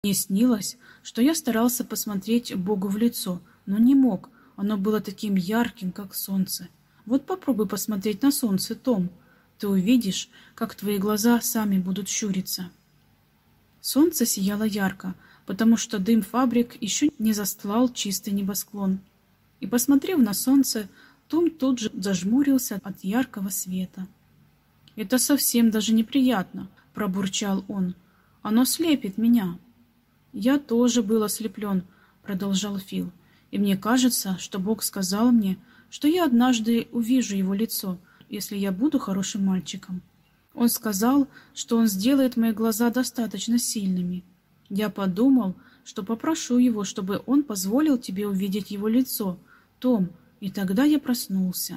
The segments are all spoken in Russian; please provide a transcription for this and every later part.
Мне снилось, что я старался посмотреть Богу в лицо, но не мог. Оно было таким ярким, как солнце. Вот попробуй посмотреть на солнце, Том. Ты увидишь, как твои глаза сами будут щуриться. Солнце сияло ярко, потому что дым фабрик еще не застлал чистый небосклон. И, посмотрев на солнце, Том тут же зажмурился от яркого света. «Это совсем даже неприятно», — пробурчал он. «Оно слепит меня». «Я тоже был ослеплен», — продолжал Фил. «И мне кажется, что Бог сказал мне, что я однажды увижу его лицо, если я буду хорошим мальчиком. Он сказал, что он сделает мои глаза достаточно сильными. Я подумал, что попрошу его, чтобы он позволил тебе увидеть его лицо, Том, и тогда я проснулся».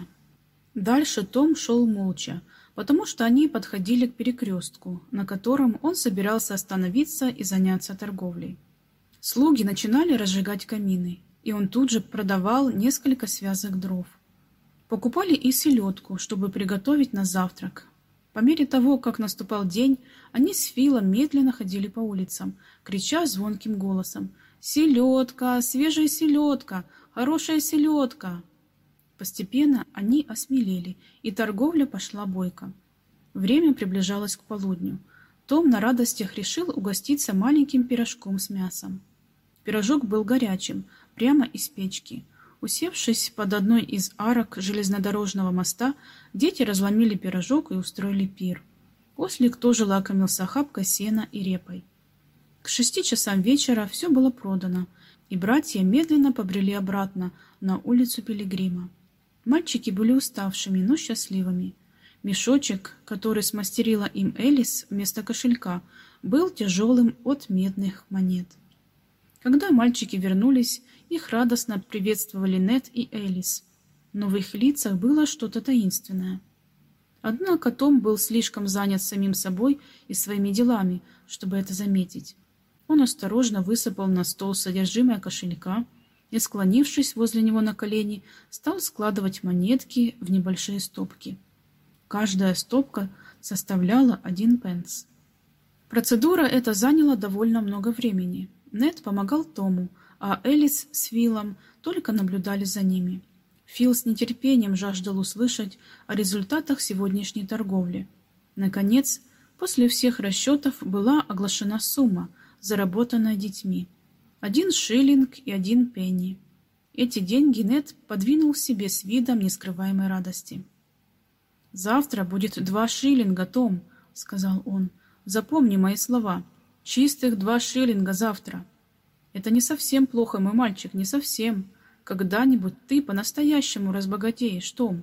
Дальше Том шел молча, потому что они подходили к перекрестку, на котором он собирался остановиться и заняться торговлей. Слуги начинали разжигать камины, и он тут же продавал несколько связок дров. Покупали и селедку, чтобы приготовить на завтрак. По мере того, как наступал день, они с Филом медленно ходили по улицам, крича звонким голосом: «Селедка! Свежая селедка! Хорошая селедка!» Постепенно они осмелели, и торговля пошла бойко. Время приближалось к полудню. Том на радостях решил угоститься маленьким пирожком с мясом. Пирожок был горячим, прямо из печки. Усевшись под одной из арок железнодорожного моста, дети разломили пирожок и устроили пир. Ослик тоже лакомился охапкой сена и репой. К 6 часам вечера все было продано, и братья медленно побрели обратно на улицу Пилигрима. Мальчики были уставшими, но счастливыми. Мешочек, который смастерила им Элис вместо кошелька, был тяжелым от медных монет. Когда мальчики вернулись, их радостно приветствовали Нед и Элис, но в их лицах было что-то таинственное. Однако Том был слишком занят самим собой и своими делами, чтобы это заметить. Он осторожно высыпал на стол содержимое кошелька и, склонившись возле него на колени, стал складывать монетки в небольшие стопки. Каждая стопка составляла 1 пенс. Процедура эта заняла довольно много времени. Нед помогал Тому, а Элис с Филом только наблюдали за ними. Фил с нетерпением жаждал услышать о результатах сегодняшней торговли. Наконец, после всех расчетов была оглашена сумма, заработанная детьми. 1 шиллинг и 1 пенни. Эти деньги Нед подвинул себе с видом нескрываемой радости. «Завтра будет 2 шиллинга, Том», — сказал он. «Запомни мои слова. Чистых 2 шиллинга завтра. Это не совсем плохо, мой мальчик, не совсем. Когда-нибудь ты по-настоящему разбогатеешь, Том.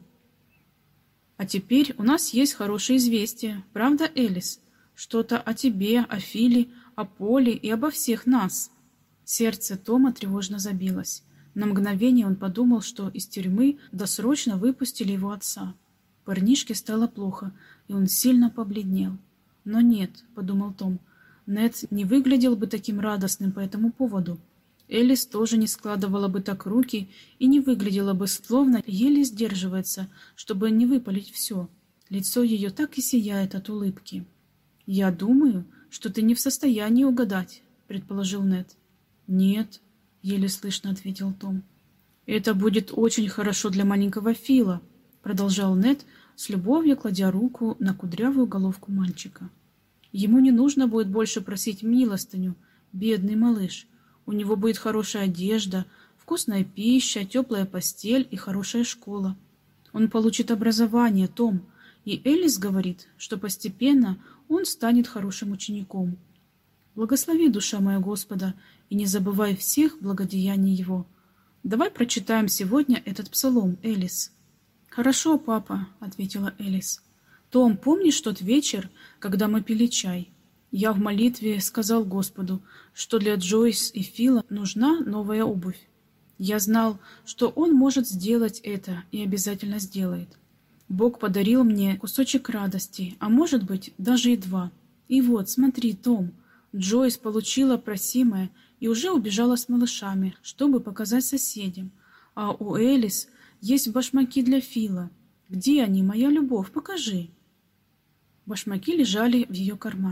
А теперь у нас есть хорошее известие, правда, Элис? Что-то о тебе, о Филе, о Поле и обо всех нас». Сердце Тома тревожно забилось. На мгновение он подумал, что из тюрьмы досрочно выпустили его отца. Парнишке стало плохо, и он сильно побледнел. «Но нет», — подумал Том, — «Нед не выглядел бы таким радостным по этому поводу. Элис тоже не складывала бы так руки и не выглядела бы, словно еле сдерживается, чтобы не выпалить все. Лицо ее так и сияет от улыбки». «Я думаю, что ты не в состоянии угадать», — предположил Нед. «Нет», — еле слышно ответил Том. «Это будет очень хорошо для маленького Фила», — продолжал Нед, с любовью кладя руку на кудрявую головку мальчика. «Ему не нужно будет больше просить милостыню, бедный малыш. У него будет хорошая одежда, вкусная пища, теплая постель и хорошая школа. Он получит образование, Том, и Элис говорит, что постепенно он станет хорошим учеником. Благослови, душа моя Господа, и не забывай всех благодеяний Его. Давай прочитаем сегодня этот псалом, Элис». «Хорошо, папа», — ответила Элис. «Том, помнишь тот вечер, когда мы пили чай? Я в молитве сказал Господу, что для Джойс и Фила нужна новая обувь. Я знал, что он может сделать это и обязательно сделает. Бог подарил мне кусочек радости, а может быть, даже и 2. И вот, смотри, Том, Джойс получила просимое и уже убежала с малышами, чтобы показать соседям. А у Элис есть башмаки для Фила. Где они, моя любовь? Покажи». Башмаки лежали в ее кармане.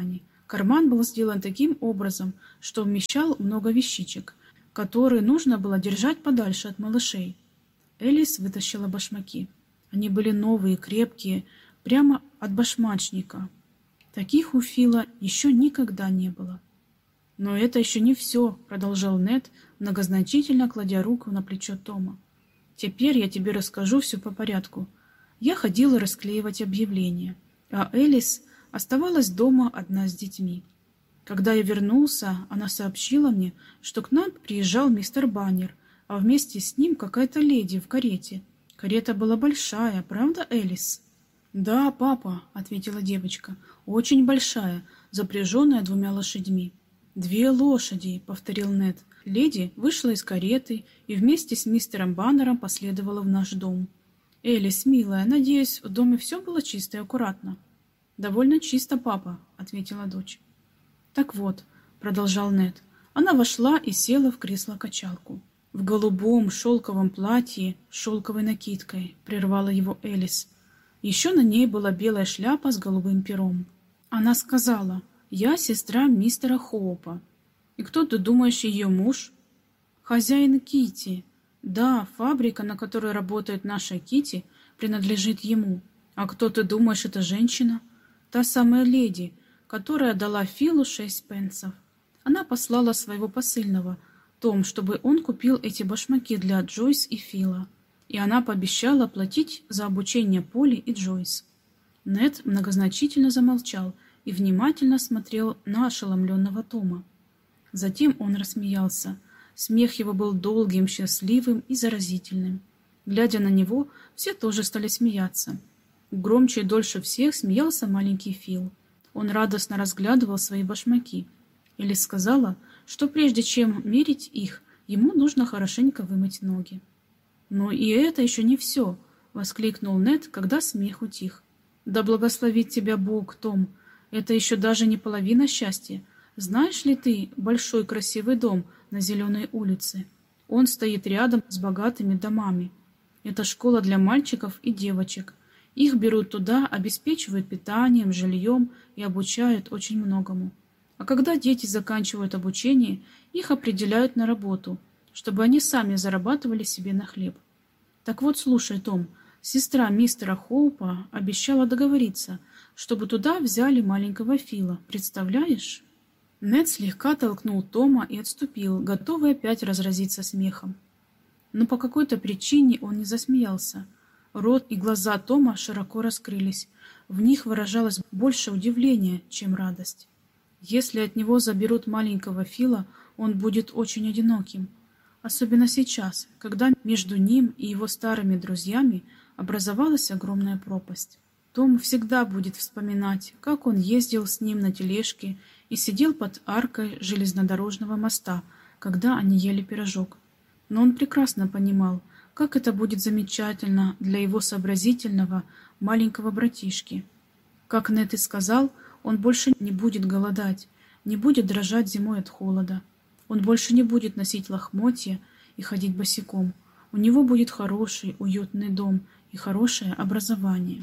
Карман был сделан таким образом, что вмещал много вещичек, которые нужно было держать подальше от малышей. Элис вытащила башмаки. Они были новые, крепкие, прямо от башмачника. Таких у Фила еще никогда не было. «Но это еще не все», — продолжал Нед, многозначительно кладя руку на плечо Тома. «Теперь я тебе расскажу все по порядку. Я ходила расклеивать объявления, а Элис оставалась дома одна с детьми. Когда я вернулся, она сообщила мне, что к нам приезжал мистер Баннер, а вместе с ним какая-то леди в карете. Карета была большая, правда, Элис?» «Да, папа», — ответила девочка, — «очень большая, запряженная 2 лошадьми». «2 лошади», — повторил Нед. Леди вышла из кареты и вместе с мистером Баннером последовала в наш дом. «Элис, милая, надеюсь, в доме все было чисто и аккуратно?» «Довольно чисто, папа», — ответила дочь. «Так вот», — продолжал Нед, — она вошла и села в кресло-качалку. «В голубом шелковом платье с шелковой накидкой», — прервала его Элис. Еще на ней была белая шляпа с голубым пером. Она сказала: «Я сестра мистера Хоупа». «И кто, ты думаешь, ее муж?» «Хозяин Китти. Да, фабрика, на которой работает наша Китти, принадлежит ему. А кто, ты думаешь, эта женщина?» «Та самая леди, которая дала Филу 6 пенсов. Она послала своего посыльного, Том, чтобы он купил эти башмаки для Джойс и Фила. И она пообещала платить за обучение Поли и Джойс». Нед многозначительно замолчал и внимательно смотрел на ошеломленного Тома. Затем он рассмеялся. Смех его был долгим, счастливым и заразительным. Глядя на него, все тоже стали смеяться. Громче и дольше всех смеялся маленький Фил. Он радостно разглядывал свои башмаки. Элис сказала, что прежде чем мерить их, ему нужно хорошенько вымыть ноги. «Но и это еще не все!» — воскликнул Нед, когда смех утих. «Да благословит тебя Бог, Том! Это еще даже не половина счастья. Знаешь ли ты большой красивый дом на Зеленой улице? Он стоит рядом с богатыми домами. Это школа для мальчиков и девочек. Их берут туда, обеспечивают питанием, жильем и обучают очень многому. А когда дети заканчивают обучение, их определяют на работу, чтобы они сами зарабатывали себе на хлеб. Так вот, слушай, Том, сестра мистера Хоупа обещала договориться, чтобы туда взяли маленького Фила. Представляешь?» Нед слегка толкнул Тома и отступил, готовый опять разразиться смехом. Но по какой-то причине он не засмеялся. Рот и глаза Тома широко раскрылись. В них выражалось больше удивления, чем радость. Если от него заберут маленького Фила, он будет очень одиноким. Особенно сейчас, когда между ним и его старыми друзьями образовалась огромная пропасть. Том всегда будет вспоминать, как он ездил с ним на тележке и сидел под аркой железнодорожного моста, когда они ели пирожок. Но он прекрасно понимал, как это будет замечательно для его сообразительного маленького братишки. Как Нед и сказал, он больше не будет голодать, не будет дрожать зимой от холода. Он больше не будет носить лохмотья и ходить босиком. У него будет хороший, уютный дом и хорошее образование.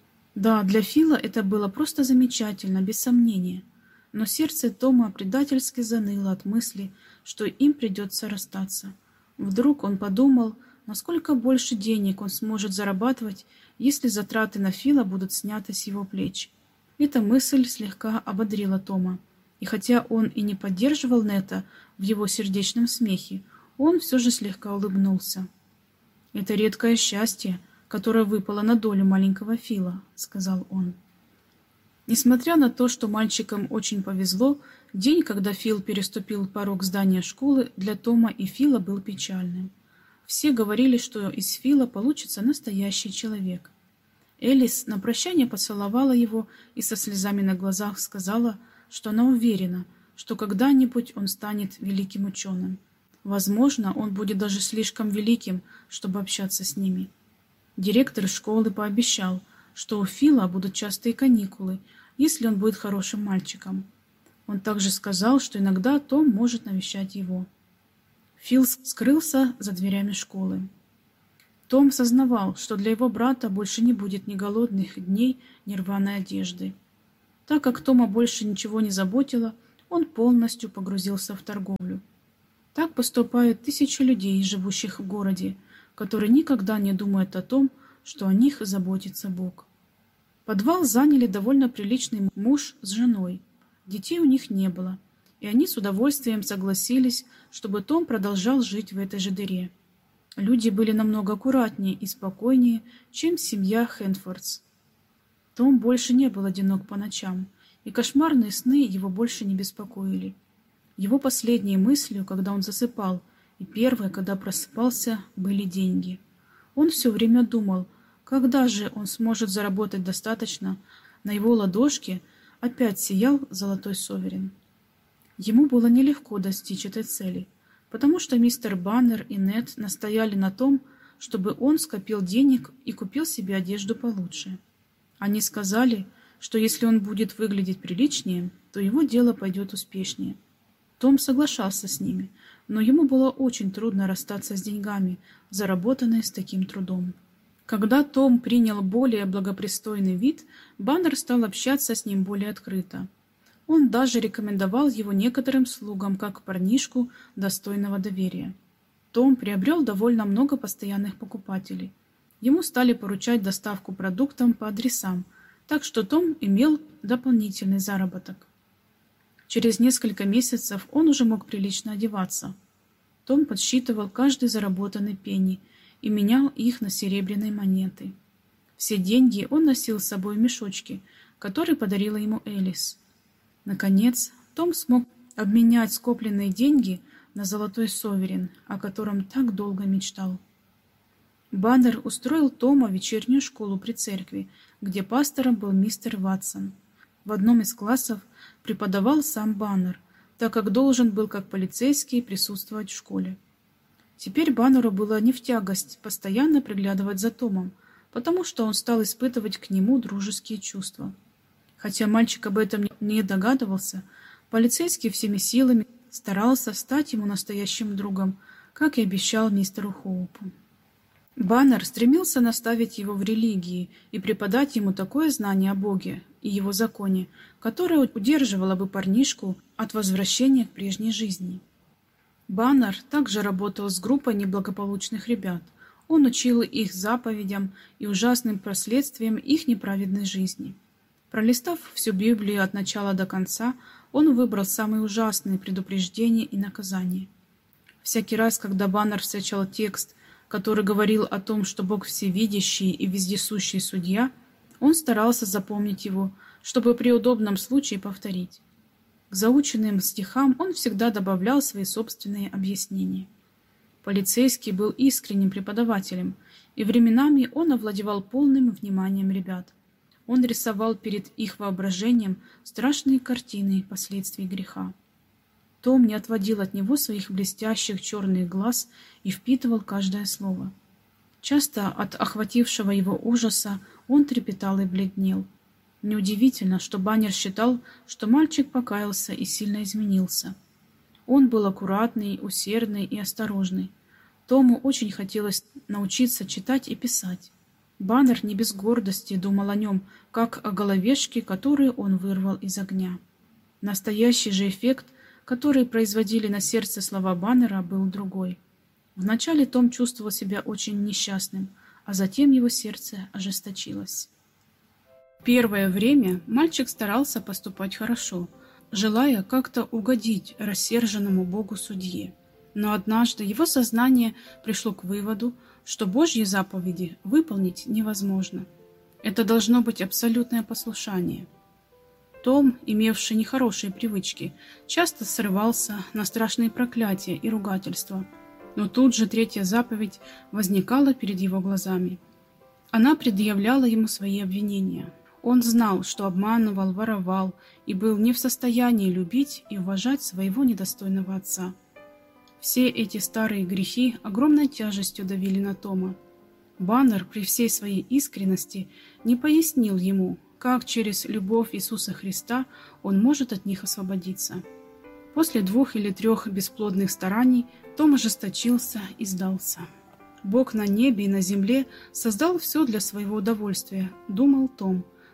Да, для Фила это было просто замечательно, без сомнения. Но сердце Тома предательски заныло от мысли, что им придется расстаться. Вдруг он подумал, насколько больше денег он сможет зарабатывать, если затраты на Фила будут сняты с его плеч. Эта мысль слегка ободрила Тома. И хотя он и не поддерживал Нета в его сердечном смехе, он все же слегка улыбнулся. «Это редкое счастье, которое выпало на долю маленького Фила», — сказал он. Несмотря на то, что мальчикам очень повезло, день, когда Фил переступил порог здания школы, для Тома и Фила был печальным. Все говорили, что из Фила получится настоящий человек. Элис на прощание поцеловала его и со слезами на глазах сказала, что она уверена, что когда-нибудь он станет великим ученым. Возможно, он будет даже слишком великим, чтобы общаться с ними. Директор школы пообещал, что у Фила будут частые каникулы, если он будет хорошим мальчиком. Он также сказал, что иногда Том может навещать его. Фил скрылся за дверями школы. Том сознавал, что для его брата больше не будет ни голодных дней, ни рваной одежды. Так как Тома больше ничего не заботило, он полностью погрузился в торговлю. Так поступают тысячи людей, живущих в городе, которые никогда не думают о том, что о них заботится Бог. Подвал заняли довольно приличный муж с женой. Детей у них не было, и они с удовольствием согласились, чтобы Том продолжал жить в этой же дыре. Люди были намного аккуратнее и спокойнее, чем семья Хэнфордс. Том больше не был одинок по ночам, и кошмарные сны его больше не беспокоили. Его последней мыслью, когда он засыпал, и первой, когда просыпался, были деньги. Он все время думал, когда же он сможет заработать достаточно. На его ладошке опять сиял золотой соверен. Ему было нелегко достичь этой цели, потому что мистер Баннер и Нед настояли на том, чтобы он скопил денег и купил себе одежду получше. Они сказали, что если он будет выглядеть приличнее, то его дело пойдет успешнее. Том соглашался с ними, но ему было очень трудно расстаться с деньгами, заработанные с таким трудом. Когда Том принял более благопристойный вид, Баннер стал общаться с ним более открыто. Он даже рекомендовал его некоторым слугам как парнишку достойного доверия. Том приобрел довольно много постоянных покупателей. Ему стали поручать доставку продуктов по адресам, так что Том имел дополнительный заработок. Через несколько месяцев он уже мог прилично одеваться. Том подсчитывал каждый заработанный пенни и менял их на серебряные монеты. Все деньги он носил с собой в мешочке, который подарила ему Элис. Наконец, Том смог обменять скопленные деньги на золотой соверен, о котором так долго мечтал. Баннер устроил Тома вечернюю школу при церкви, где пастором был мистер Ватсон. В одном из классов преподавал сам Баннер, так как должен был как полицейский присутствовать в школе. Теперь Баннеру было не в тягость постоянно приглядывать за Томом, потому что он стал испытывать к нему дружеские чувства. Хотя мальчик об этом не догадывался, полицейский всеми силами старался стать ему настоящим другом, как и обещал мистеру Хоупу. Баннер стремился наставить его в религии и преподать ему такое знание о Боге и его законе, которое удерживало бы парнишку от возвращения к прежней жизни. Баннер также работал с группой неблагополучных ребят. Он учил их заповедям и ужасным последствиям их неправедной жизни. Пролистав всю Библию от начала до конца, он выбрал самые ужасные предупреждения и наказания. Всякий раз, когда Баннер встречал текст, который говорил о том, что Бог всевидящий и вездесущий судья, он старался запомнить его, чтобы при удобном случае повторить. К заученным стихам он всегда добавлял свои собственные объяснения. Полицейский был искренним преподавателем, и временами он овладевал полным вниманием ребят. Он рисовал перед их воображением страшные картины последствий греха. Том не отводил от него своих блестящих черных глаз и впитывал каждое слово. Часто от охватившего его ужаса он трепетал и бледнел. Неудивительно, что Баннер считал, что мальчик покаялся и сильно изменился. Он был аккуратный, усердный и осторожный. Тому очень хотелось научиться читать и писать. Баннер не без гордости думал о нем, как о головешке, которую он вырвал из огня. Настоящий же эффект, который производили на сердце слова Баннера, был другой. Вначале Том чувствовал себя очень несчастным, а затем его сердце ожесточилось. Первое время мальчик старался поступать хорошо, желая как-то угодить рассерженному Богу-судье. Но однажды его сознание пришло к выводу, что Божьи заповеди выполнить невозможно. Это должно быть абсолютное послушание. Том, имевший нехорошие привычки, часто срывался на страшные проклятия и ругательства. Но тут же третья заповедь возникала перед его глазами. Она предъявляла ему свои обвинения. Он знал, что обманывал, воровал и был не в состоянии любить и уважать своего недостойного отца. Все эти старые грехи огромной тяжестью давили на Тома. Баннер при всей своей искренности не пояснил ему, как через любовь Иисуса Христа он может от них освободиться. После 2 или 3 бесплодных стараний Том ожесточился и сдался. «Бог на небе и на земле создал все для своего удовольствия», — думал Том,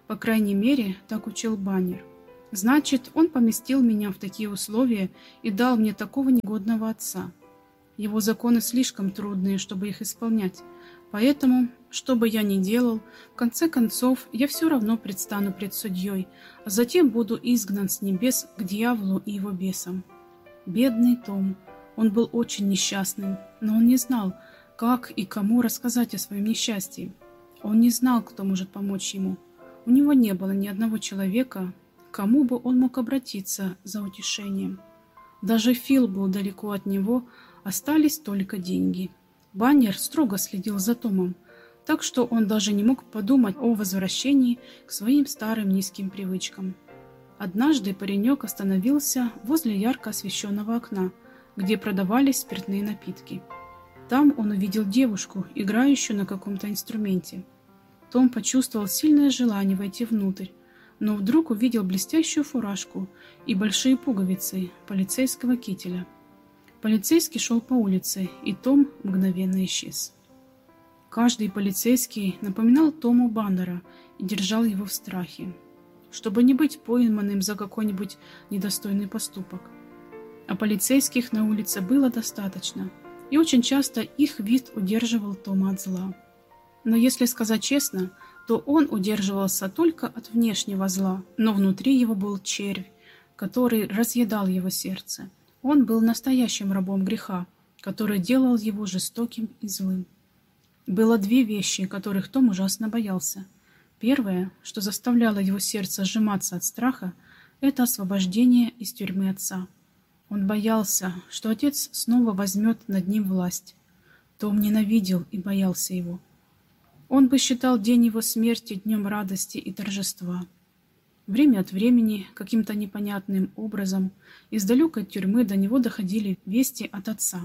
По крайней мере, так учил Баннер. Значит, он поместил меня в такие условия и дал мне такого негодного отца. Его законы слишком трудные, чтобы их исполнять. Поэтому, что бы я ни делал, в конце концов, я все равно предстану пред судьей, а затем буду изгнан с небес к дьяволу и его бесам. Бедный Том. Он был очень несчастным, но он не знал, как и кому рассказать о своем несчастье. Он не знал, кто может помочь ему. У него не было ни одного человека, к кому бы он мог обратиться за утешением. Даже Фил был далеко от него, остались только деньги. Баннер строго следил за Томом, так что он даже не мог подумать о возвращении к своим старым низким привычкам. Однажды паренек остановился возле ярко освещенного окна, где продавались спиртные напитки. Там он увидел девушку, играющую на каком-то инструменте. Том почувствовал сильное желание войти внутрь, но вдруг увидел блестящую фуражку и большие пуговицы полицейского кителя. Полицейский шел по улице, и Том мгновенно исчез. Каждый полицейский напоминал Тому Баннера и держал его в страхе, чтобы не быть пойманным за какой-нибудь недостойный поступок. А полицейских на улице было достаточно, и очень часто их вид удерживал Тома от зла. Но если сказать честно, то он удерживался только от внешнего зла, но внутри его был червь, который разъедал его сердце. Он был настоящим рабом греха, который делал его жестоким и злым. Было две вещи, которых Том ужасно боялся. Первое, что заставляло его сердце сжиматься от страха, это освобождение из тюрьмы отца. Он боялся, что отец снова возьмет над ним власть. Том ненавидел и боялся его. Он бы считал день его смерти днем радости и торжества. Время от времени, каким-то непонятным образом, из далекой тюрьмы до него доходили вести от отца.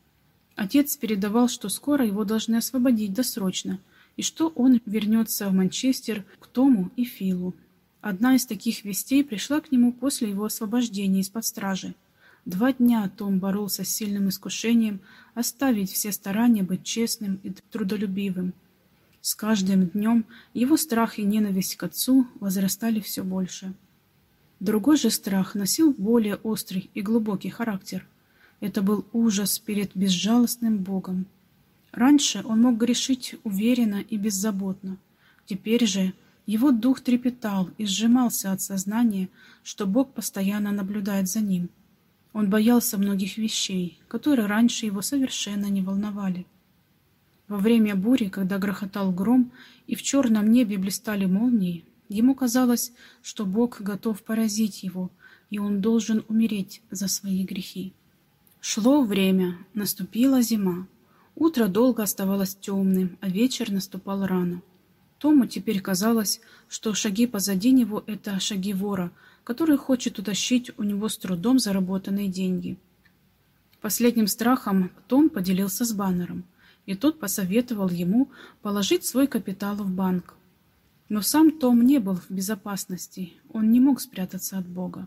Отец передавал, что скоро его должны освободить досрочно, и что он вернется в Манчестер к Тому и Филу. Одна из таких вестей пришла к нему после его освобождения из-под стражи. 2 дня Том боролся с сильным искушением оставить все старания быть честным и трудолюбивым. С каждым днем его страх и ненависть к отцу возрастали все больше. Другой же страх носил более острый и глубокий характер. Это был ужас перед безжалостным Богом. Раньше он мог грешить уверенно и беззаботно. Теперь же его дух трепетал и сжимался от сознания, что Бог постоянно наблюдает за ним. Он боялся многих вещей, которые раньше его совершенно не волновали. Во время бури, когда грохотал гром и в черном небе блистали молнии, ему казалось, что Бог готов поразить его, и он должен умереть за свои грехи. Шло время, наступила зима. Утро долго оставалось темным, а вечер наступал рано. Тому теперь казалось, что шаги позади него — это шаги вора, который хочет утащить у него с трудом заработанные деньги. Последним страхом Том поделился с Баннером, и тот посоветовал ему положить свой капитал в банк. Но сам Том не был в безопасности, он не мог спрятаться от Бога.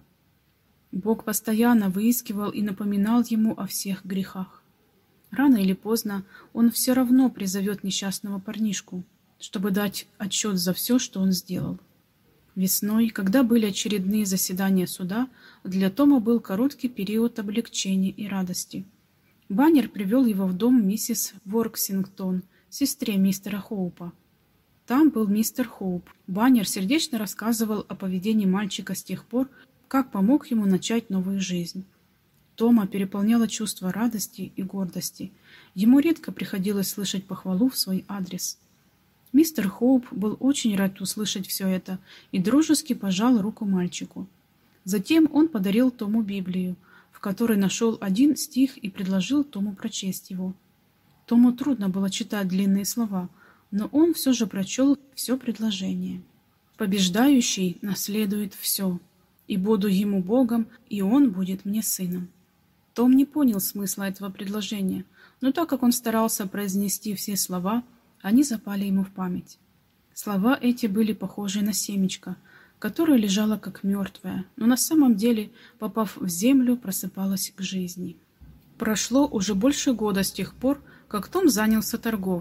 Бог постоянно выискивал и напоминал ему о всех грехах. Рано или поздно он все равно призовет несчастного парнишку, чтобы дать отчет за все, что он сделал. Весной, когда были очередные заседания суда, для Тома был короткий период облегчения и радости. Баннер привел его в дом миссис Ворксингтон, сестре мистера Хоупа. Там был мистер Хоуп. Баннер сердечно рассказывал о поведении мальчика с тех пор, как помог ему начать новую жизнь. Тома переполняло чувство радости и гордости. Ему редко приходилось слышать похвалу в свой адрес. Мистер Хоуп был очень рад услышать все это и дружески пожал руку мальчику. Затем он подарил Тому Библию, в которой нашел один стих и предложил Тому прочесть его. Тому трудно было читать длинные слова, но он все же прочел все предложение. «Побеждающий наследует все, и буду ему Богом, и он будет мне сыном». Том не понял смысла этого предложения, но так как он старался произнести все слова, они запали ему в память. Слова эти были похожи на семечко, которое лежало как мертвое, но на самом деле, попав в землю, просыпалось к жизни. Прошло уже больше года с тех пор, как Том занялся торговлей.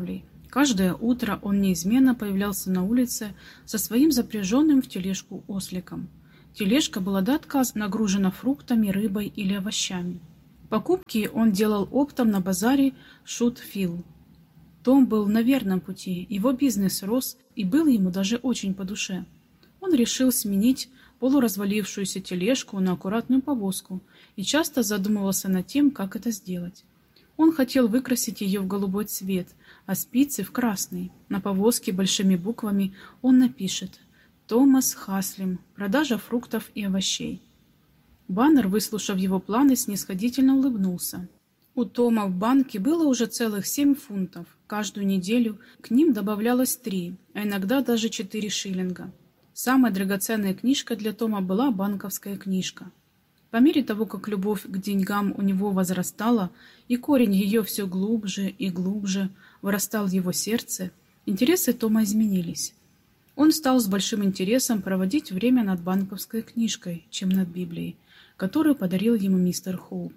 Каждое утро он неизменно появлялся на улице со своим запряженным в тележку осликом. Тележка была до отказа нагружена фруктами, рыбой или овощами. Покупки он делал оптом на базаре Шут-Филл. Том был на верном пути, его бизнес рос и был ему даже очень по душе. Он решил сменить полуразвалившуюся тележку на аккуратную повозку и часто задумывался над тем, как это сделать. Он хотел выкрасить ее в голубой цвет, а спицы в красный. На повозке большими буквами он напишет «Томас Хаслим. Продажа фруктов и овощей». Баннер, выслушав его планы, снисходительно улыбнулся. У Тома в банке было уже целых 7 фунтов. Каждую неделю к ним добавлялось 3, а иногда даже 4 шиллинга. Самой драгоценной книжкой для Тома была банковская книжка. По мере того, как любовь к деньгам у него возрастала, и корень ее все глубже и глубже вырастал в его сердце, интересы Тома изменились. Он стал с большим интересом проводить время над банковской книжкой, чем над Библией, которую подарил ему мистер Хоуп.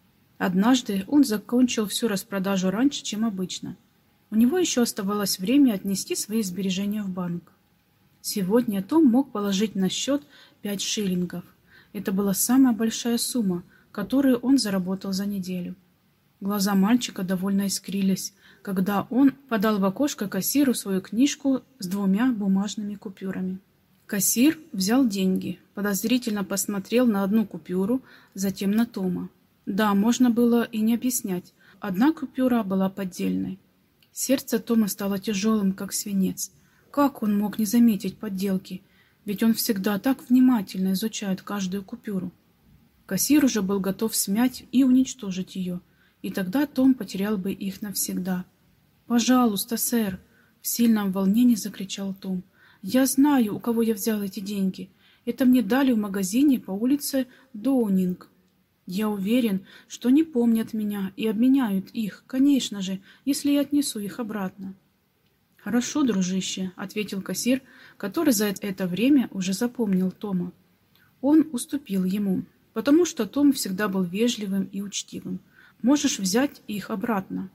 Однажды он закончил всю распродажу раньше, чем обычно. У него еще оставалось время отнести свои сбережения в банк. Сегодня Том мог положить на счет 5 шиллингов. Это была самая большая сумма, которую он заработал за неделю. Глаза мальчика довольно искрились, когда он подал в окошко кассиру свою книжку с 2 бумажными купюрами. Кассир взял деньги, подозрительно посмотрел на одну купюру, затем на Тома. Да, можно было и не объяснять. Одна купюра была поддельной. Сердце Тома стало тяжелым, как свинец. Как он мог не заметить подделки? Ведь он всегда так внимательно изучает каждую купюру. Кассир уже был готов смять и уничтожить ее, и тогда Том потерял бы их навсегда. «Пожалуйста, сэр!» — в сильном волнении закричал Том. «Я знаю, у кого я взял эти деньги. Это мне дали в магазине по улице Доунинг. Я уверен, что не помнят меня и обменяют их, конечно же, если я отнесу их обратно». «Хорошо, дружище», — ответил кассир, который за это время уже запомнил Тома. Он уступил ему, потому что Том всегда был вежливым и учтивым. «Можешь взять их обратно».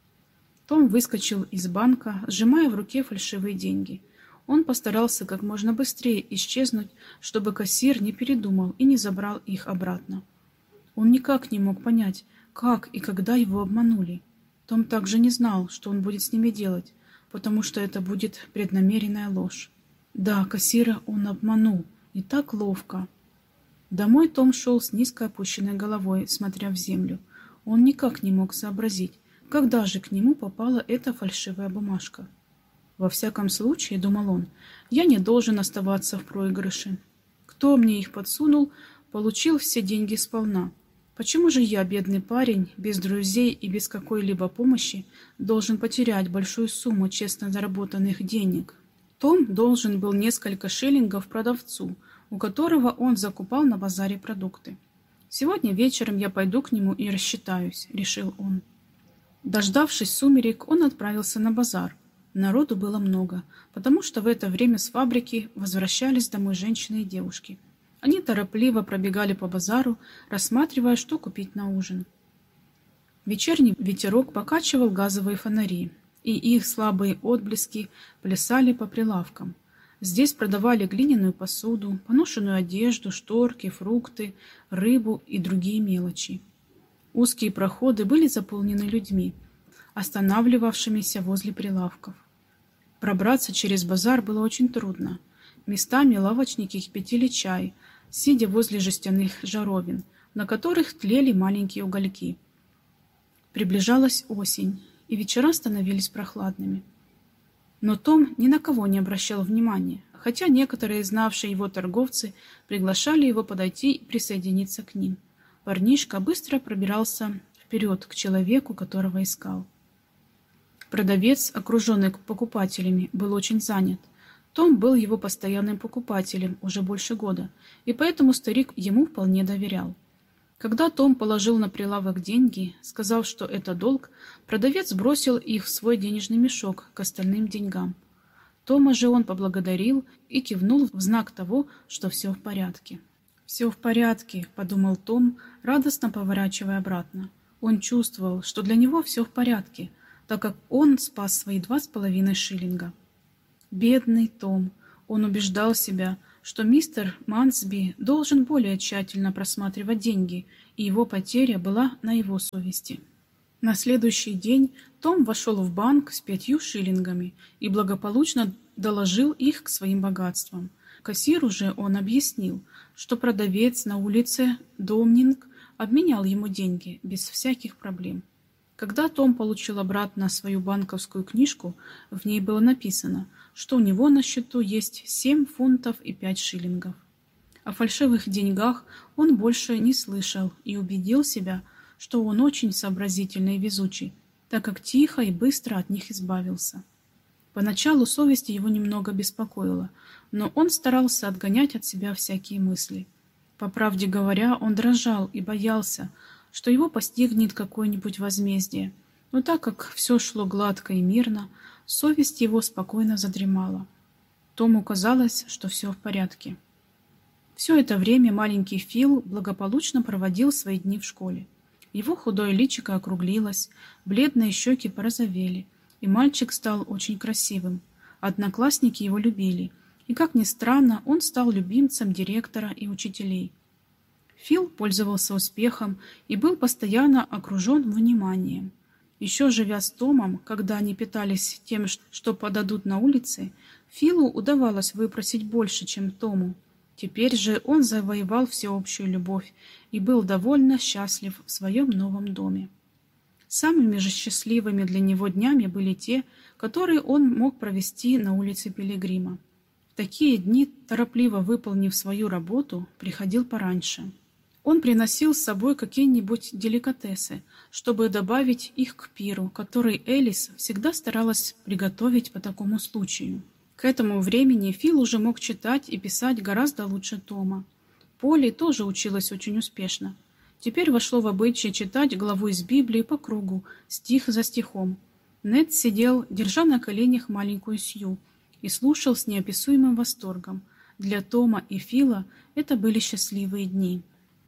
Том выскочил из банка, сжимая в руке фальшивые деньги. Он постарался как можно быстрее исчезнуть, чтобы кассир не передумал и не забрал их обратно. Он никак не мог понять, как и когда его обманули. Том также не знал, что он будет с ними делать, потому что это будет преднамеренная ложь. Да, кассира он обманул, и так ловко. Домой Том шел с низко опущенной головой, смотря в землю. Он никак не мог сообразить, когда же к нему попала эта фальшивая бумажка. Во всяком случае, думал он, я не должен оставаться в проигрыше. Кто мне их подсунул, получил все деньги сполна. Почему же я, бедный парень, без друзей и без какой-либо помощи, должен потерять большую сумму честно заработанных денег? Том должен был несколько шиллингов продавцу, у которого он закупал на базаре продукты. «Сегодня вечером я пойду к нему и рассчитаюсь», — решил он. Дождавшись сумерек, он отправился на базар. Народу было много, потому что в это время с фабрики возвращались домой женщины и девушки. Они торопливо пробегали по базару, рассматривая, что купить на ужин. Вечерний ветерок покачивал газовые фонари, и их слабые отблески плясали по прилавкам. Здесь продавали глиняную посуду, поношенную одежду, шторки, фрукты, рыбу и другие мелочи. Узкие проходы были заполнены людьми, останавливавшимися возле прилавков. Пробраться через базар было очень трудно. Местами лавочники кипятили чай, сидя возле жестяных жаровин, на которых тлели маленькие угольки. Приближалась осень, и вечера становились прохладными. Но Том ни на кого не обращал внимания, хотя некоторые знавшие его торговцы приглашали его подойти и присоединиться к ним. Парнишка быстро пробирался вперед к человеку, которого искал. Продавец, окруженный покупателями, был очень занят. Том был его постоянным покупателем уже больше года, и поэтому старик ему вполне доверял. Когда Том положил на прилавок деньги, сказав, что это долг, продавец бросил их в свой денежный мешок к остальным деньгам. Тома же он поблагодарил и кивнул в знак того, что все в порядке. «Все в порядке», — подумал Том, радостно поворачивая обратно. Он чувствовал, что для него все в порядке, так как он спас свои 2,5 шиллинга. Бедный Том! Он убеждал себя, что мистер Мансби должен более тщательно просматривать деньги, и его потеря была на его совести. На следующий день Том вошел в банк с 5 шиллингами и благополучно доложил их к своим богатствам. Кассиру же он объяснил, что продавец на улице Домнинг обменял ему деньги без всяких проблем. Когда Том получил обратно свою банковскую книжку, в ней было написано, что у него на счету есть 7 фунтов и 5 шиллингов. О фальшивых деньгах он больше не слышал и убедил себя, что он очень сообразительный и везучий, так как тихо и быстро от них избавился. Поначалу совесть его немного беспокоила, но он старался отгонять от себя всякие мысли. По правде говоря, он дрожал и боялся, что его постигнет какое-нибудь возмездие, но так как все шло гладко и мирно, совесть его спокойно задремала. Тому казалось, что все в порядке. Все это время маленький Фил благополучно проводил свои дни в школе. Его худое личико округлилось, бледные щеки порозовели, и мальчик стал очень красивым. Одноклассники его любили, и, как ни странно, он стал любимцем директора и учителей. Фил пользовался успехом и был постоянно окружен вниманием. Еще живя с Томом, когда они питались тем, что подадут на улице, Филу удавалось выпросить больше, чем Тому. Теперь же он завоевал всеобщую любовь и был довольно счастлив в своем новом доме. Самыми же счастливыми для него днями были те, которые он мог провести на улице Пилигрима. В такие дни, торопливо выполнив свою работу, приходил пораньше. Он приносил с собой какие-нибудь деликатесы, чтобы добавить их к пиру, который Элис всегда старалась приготовить по такому случаю. К этому времени Фил уже мог читать и писать гораздо лучше Тома. Полли тоже училась очень успешно. Теперь вошло в обычай читать главу из Библии по кругу, стих за стихом. Нед сидел, держа на коленях маленькую Сью, и слушал с неописуемым восторгом. Для Тома и Фила это были счастливые дни.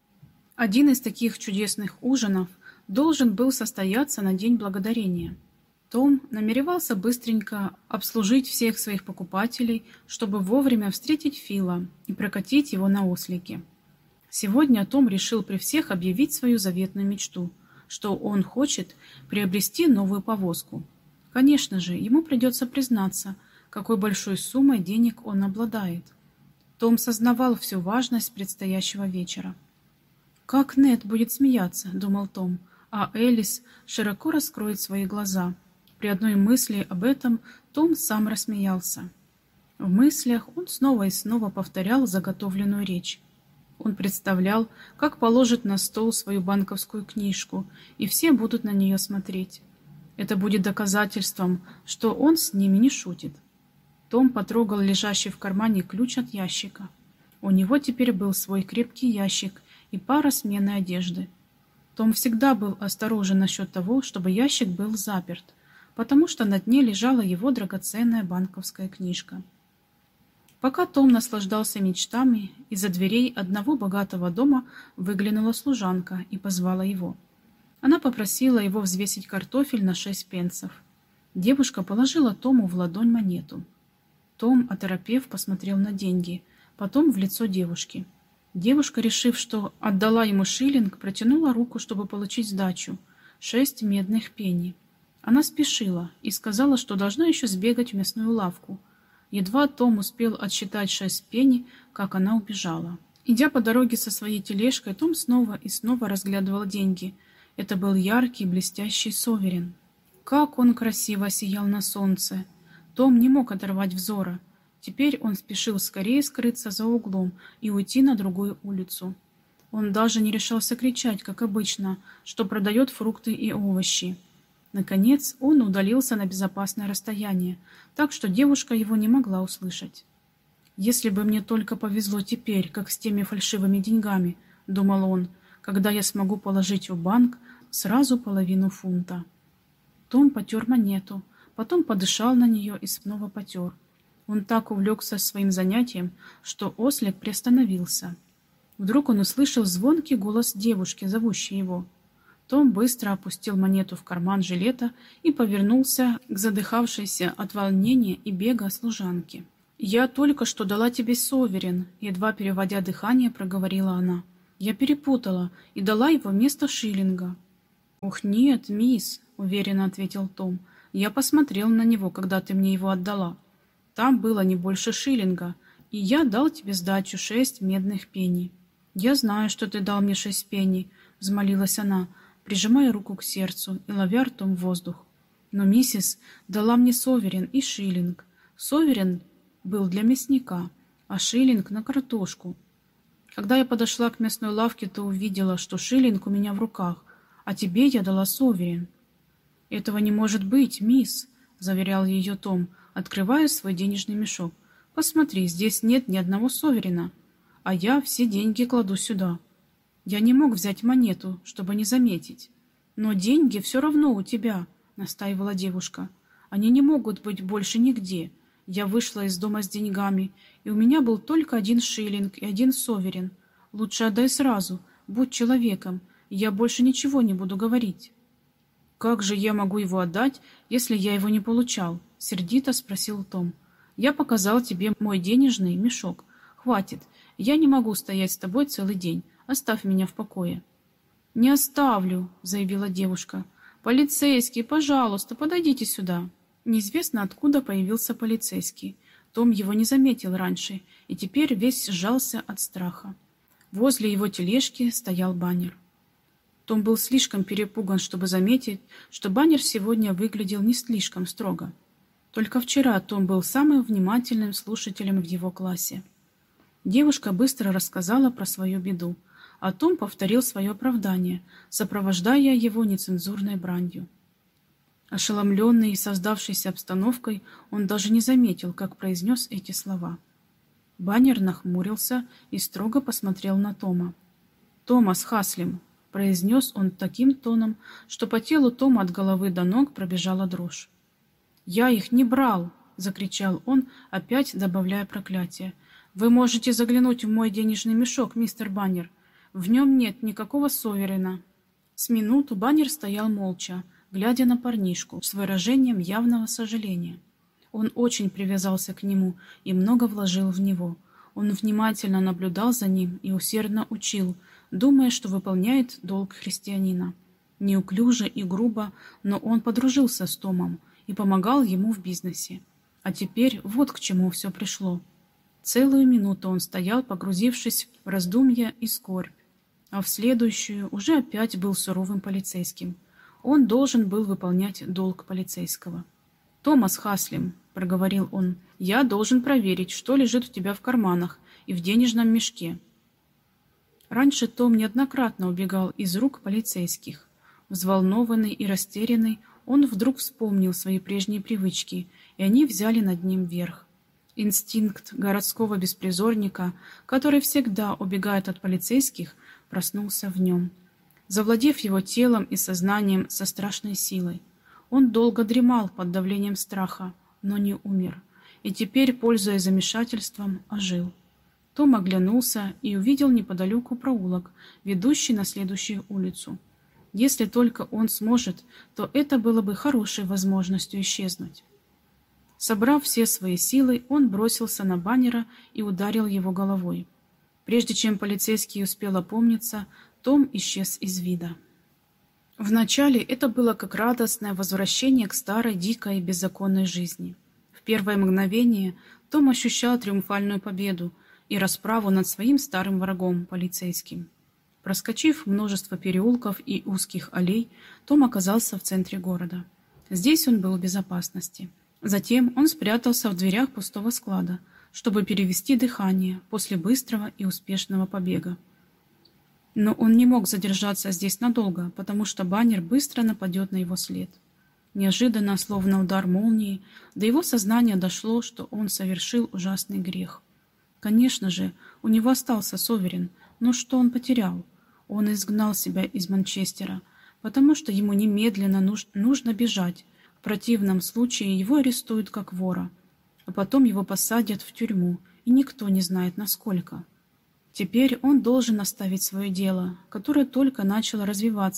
Один из таких чудесных ужинов должен был состояться на День Благодарения. Том намеревался быстренько обслужить всех своих покупателей, чтобы вовремя встретить Фила и прокатить его на ослике. Сегодня Том решил при всех объявить свою заветную мечту, что он хочет приобрести новую повозку. Конечно же, ему придется признаться, какой большой суммой денег он обладает. Том сознавал всю важность предстоящего вечера. «Как Нед будет смеяться», — думал Том, а Элис широко раскроет свои глаза. При одной мысли об этом Том сам рассмеялся. В мыслях он снова и снова повторял заготовленную речь. Он представлял, как положит на стол свою банковскую книжку, и все будут на нее смотреть. Это будет доказательством, что он с ними не шутит. Том потрогал лежащий в кармане ключ от ящика. У него теперь был свой крепкий ящик и пара сменной одежды. Том всегда был осторожен насчет того, чтобы ящик был заперт, потому что на дне лежала его драгоценная банковская книжка. Пока Том наслаждался мечтами, из-за дверей одного богатого дома выглянула служанка и позвала его. Она попросила его взвесить картофель на 6 пенсов. Девушка положила Тому в ладонь монету. Том, оторопев, посмотрел на деньги, потом в лицо девушки. Девушка, решив, что отдала ему шиллинг, протянула руку, чтобы получить сдачу – 6 медных пенни. Она спешила и сказала, что должна еще сбегать в мясную лавку. Едва Том успел отсчитать 6 пенни, как она убежала. Идя по дороге со своей тележкой, Том снова и снова разглядывал деньги. Это был яркий, блестящий соверен. Как он красиво сиял на солнце! Том не мог оторвать взора. Теперь он спешил скорее скрыться за углом и уйти на другую улицу. Он даже не решался кричать, как обычно, что продает фрукты и овощи. Наконец он удалился на безопасное расстояние, так что девушка его не могла услышать. «Если бы мне только повезло теперь, как с теми фальшивыми деньгами», — думал он, «когда я смогу положить в банк сразу половину фунта». Том потер монету, потом подышал на нее и снова потер. Он так увлекся своим занятием, что ослик приостановился. Вдруг он услышал звонкий голос девушки, зовущей его. Том быстро опустил монету в карман жилета и повернулся к задыхавшейся от волнения и бега служанке. «Я только что дала тебе соверен», — едва переводя дыхание, проговорила она. «Я перепутала и дала его вместо шиллинга». «Ух, нет, мисс», — уверенно ответил Том. «Я посмотрел на него, когда ты мне его отдала. Там было не больше шиллинга, и я дал тебе сдачу 6 медных пенни». «Я знаю, что ты дал мне 6 пенни», — взмолилась она, прижимая руку к сердцу и ловя ртом воздух. «Но миссис дала мне соверен и шиллинг. Соверен был для мясника, а шиллинг на картошку. Когда я подошла к мясной лавке, то увидела, что шиллинг у меня в руках, а тебе я дала соверен». «Этого не может быть, мисс», — заверял ее Том, открывая свой денежный мешок. «Посмотри, здесь нет ни одного соверена, а я все деньги кладу сюда. Я не мог взять монету, чтобы не заметить». «Но деньги все равно у тебя», — настаивала девушка. «Они не могут быть больше нигде. Я вышла из дома с деньгами, и у меня был только 1 шиллинг и 1 соверен. Лучше отдай сразу, будь человеком, и я больше ничего не буду говорить». «Как же я могу его отдать, если я его не получал?» — сердито спросил Том. «Я показал тебе мой денежный мешок. Хватит, я не могу стоять с тобой целый день. Оставь меня в покое». «Не оставлю», — заявила девушка. «Полицейский, пожалуйста, подойдите сюда». Неизвестно откуда появился полицейский. Том его не заметил раньше и теперь весь сжался от страха. Возле его тележки стоял Баннер. Том был слишком перепуган, чтобы заметить, что Баннер сегодня выглядел не слишком строго. Только вчера Том был самым внимательным слушателем в его классе. Девушка быстро рассказала про свою беду, а Том повторил свое оправдание, сопровождая его нецензурной бранью. Ошеломленный создавшейся обстановкой, он даже не заметил, как произнес эти слова. Баннер нахмурился и строго посмотрел на Тома. «Томас Хаслим», — произнес он таким тоном, что по телу Тома от головы до ног пробежала дрожь. «Я их не брал!» — закричал он, опять добавляя проклятие. «Вы можете заглянуть в мой денежный мешок, мистер Баннер. В нем нет никакого соверена». С минуту Баннер стоял молча, глядя на парнишку с выражением явного сожаления. Он очень привязался к нему и много вложил в него. Он внимательно наблюдал за ним и усердно учил, думая, что выполняет долг христианина. Неуклюже и грубо, но он подружился с Томом и помогал ему в бизнесе. А теперь вот к чему все пришло. Целую минуту он стоял, погрузившись в раздумья и скорбь, а в следующую уже опять был суровым полицейским. Он должен был выполнять долг полицейского. «Томас Хаслим», — проговорил он, — «я должен проверить, что лежит у тебя в карманах и в денежном мешке». Раньше Том неоднократно убегал из рук полицейских. Взволнованный и растерянный, он вдруг вспомнил свои прежние привычки, и они взяли над ним верх. Инстинкт городского беспризорника, который всегда убегает от полицейских, проснулся в нем, завладев его телом и сознанием со страшной силой. Он долго дремал под давлением страха, но не умер, и теперь, пользуясь замешательством, ожил. Том оглянулся и увидел неподалеку проулок, ведущий на следующую улицу. Если только он сможет, то это было бы хорошей возможностью исчезнуть. Собрав все свои силы, он бросился на Баннера и ударил его головой. Прежде чем полицейский успел опомниться, Том исчез из вида. Вначале это было как радостное возвращение к старой, дикой и беззаконной жизни. В первое мгновение Том ощущал триумфальную победу и расправу над своим старым врагом, полицейским. Проскочив множество переулков и узких аллей, Том оказался в центре города. Здесь он был в безопасности. Затем он спрятался в дверях пустого склада, чтобы перевести дыхание после быстрого и успешного побега. Но он не мог задержаться здесь надолго, потому что Баннер быстро нападет на его след. Неожиданно, словно удар молнии, до его сознания дошло, что он совершил ужасный грех. Конечно же, у него остался соверен, но что он потерял? Он изгнал себя из Манчестера, потому что ему немедленно нужно бежать. В противном случае его арестуют как вора, а потом его посадят в тюрьму, и никто не знает насколько. Теперь он должен оставить свое дело, которое только начало развиваться,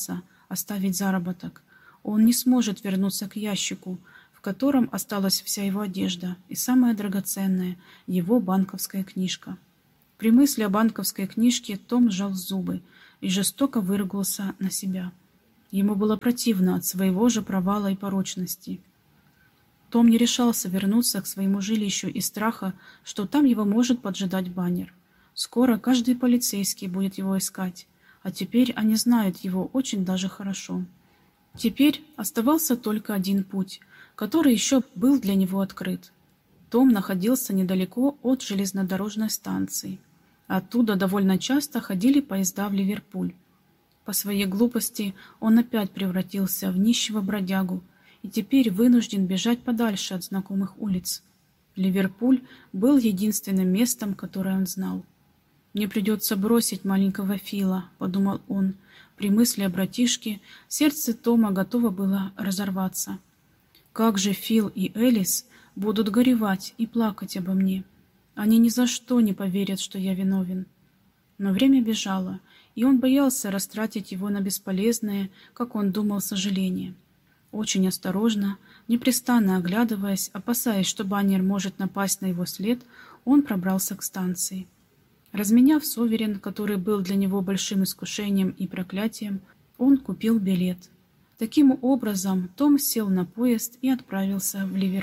оставить заработок. Он не сможет вернуться к ящику, в котором осталась вся его одежда и самое драгоценное – его банковская книжка. При мысли о банковской книжке Том сжал зубы и жестоко выругался на себя. Ему было противно от своего же провала и порочности. Том не решался вернуться к своему жилищу из страха, что там его может поджидать Баннер. Скоро каждый полицейский будет его искать, а теперь они знают его очень даже хорошо. Теперь оставался только один путь, который еще был для него открыт. Том находился недалеко от железнодорожной станции. Оттуда довольно часто ходили поезда в Ливерпуль. По своей глупости он опять превратился в нищего бродягу и теперь вынужден бежать подальше от знакомых улиц. Ливерпуль был единственным местом, которое он знал. «Мне придется бросить маленького Фила», — подумал он. При мысли о братишке сердце Тома готово было разорваться. «Как же Фил и Элис будут горевать и плакать обо мне? Они ни за что не поверят, что я виновен». Но время бежало, и он боялся растратить его на бесполезное, как он думал, сожаление. Очень осторожно, непрестанно оглядываясь, опасаясь, что Баннер может напасть на его след, он пробрался к станции. Разменяв суверен, который был для него большим искушением и проклятием, он купил билет. Таким образом, Том сел на поезд и отправился в Ливерпуль.